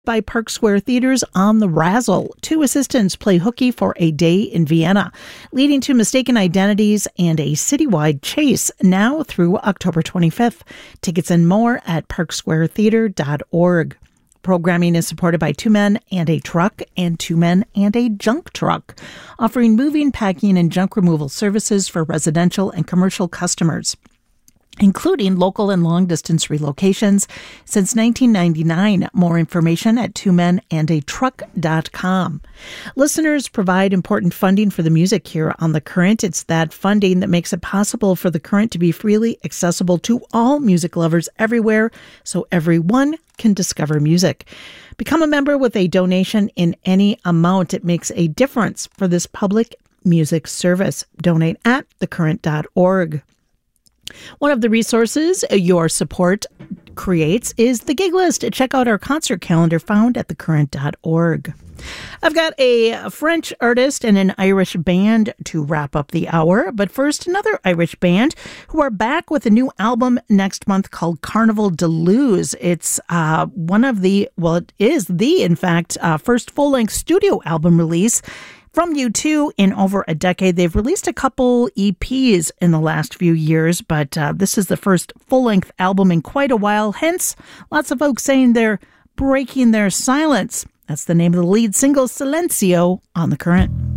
by Park Square Theater's On the Razzle. Two assistants play hooky for a day in Vienna, leading to mistaken identities and a citywide chase now through October 25th. Tickets and more at parksquaretheater.org. Programming is supported by Two Men and a Truck and Two Men and a Junk Truck, offering moving, packing, and junk removal services for residential and commercial customers, including local and long-distance relocations since 1999. More information at twomenandatruck.com. Listeners provide important funding for the music here on The Current. It's that funding that makes it possible for The Current to be freely accessible to all music lovers everywhere, so everyone can discover music. Become a member with a donation in any amount. It makes a difference for this public music service. Donate at thecurrent.org. One of the resources your support creates is the gig list. Check out our concert calendar found at thecurrent.org. I've got a French artist and an Irish band to wrap up the hour. But first, another Irish band who are back with a new album next month called Carnival de Luz. It's it is the first full-length studio album release from U2 in over a decade. They've released a couple EPs in the last few years, but this is the first full-length album in quite a while. Hence, lots of folks saying they're breaking their silence. That's the name of the lead single, Silencio, on The Current.